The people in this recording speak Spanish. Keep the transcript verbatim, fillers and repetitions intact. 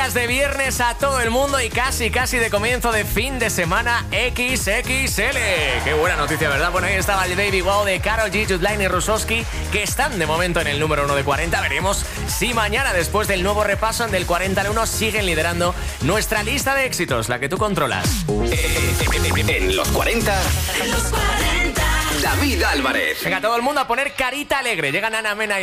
días de viernes a todo el mundo y casi, casi de comienzo de fin de semana equis equis ele. Qué buena noticia, ¿verdad? Bueno, ahí estaba el Baby Wow de Karol G, Jude Line y Rusowski, que están de momento en el número uno de cuarenta. Veremos si mañana, después del nuevo repaso del cuarenta al uno, siguen liderando nuestra lista de éxitos, la que tú controlas. En los cuarenta, en los cuarenta, David Álvarez. Venga, todo el mundo a poner carita alegre. Llegan Ana Mena y